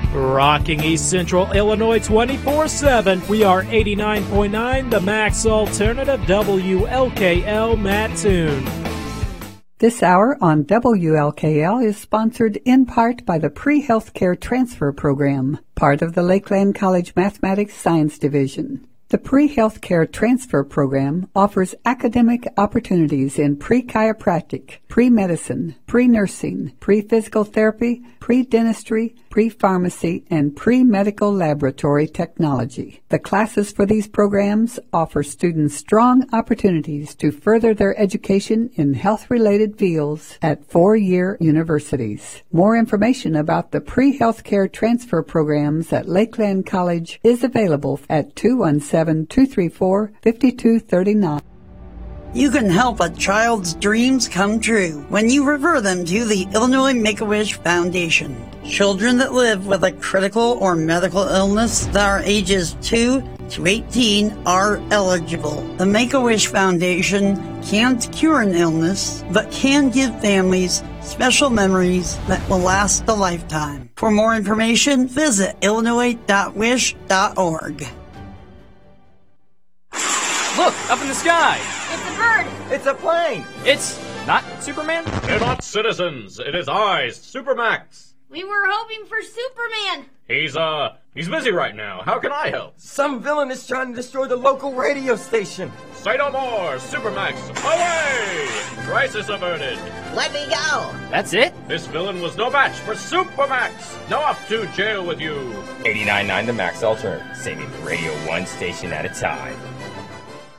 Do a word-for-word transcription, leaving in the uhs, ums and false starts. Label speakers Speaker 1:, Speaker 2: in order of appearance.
Speaker 1: Rocking East Central Illinois twenty-four seven, we are eighty-nine point nine, the Max Alternative, W L K L Mattoon.
Speaker 2: This hour on W L K L is sponsored in part by the Pre-Healthcare Transfer Program, part of the Lakeland College Mathematics Science Division. The Pre-Healthcare Transfer Program offers academic opportunities in pre-chiropractic, pre-medicine, pre-nursing, pre-physical therapy, pre-dentistry, pre-pharmacy, and pre-medical laboratory technology. The classes for these programs offer students strong opportunities to further their education in health-related fields at four-year universities. More information about the pre-healthcare transfer programs at Lakeland College is available at two one seven, two three four, five two three nine.
Speaker 3: You can help a child's dreams come true when you refer them to the Illinois Make-A-Wish Foundation. Children that live with a critical or medical illness that are ages two to eighteen are eligible. The Make-A-Wish Foundation can't cure an illness, but can give families special memories that will last a lifetime. For more information, visit illinois dot wish dot org.
Speaker 4: Look, up in the sky!
Speaker 5: It's a bird!
Speaker 6: It's a plane!
Speaker 4: It's not Superman?
Speaker 7: They're not citizens. It is I, Supermax.
Speaker 5: We were hoping for Superman.
Speaker 7: He's, uh, he's busy right now. How can I help?
Speaker 6: Some villain is trying to destroy the local radio station.
Speaker 7: Say no more, Supermax. Away! Crisis averted.
Speaker 8: Let me go.
Speaker 4: That's it?
Speaker 7: This villain was no match for Supermax. Now off to jail with you.
Speaker 9: eighty-nine point nine The Max Alternative, saving radio one station at a time.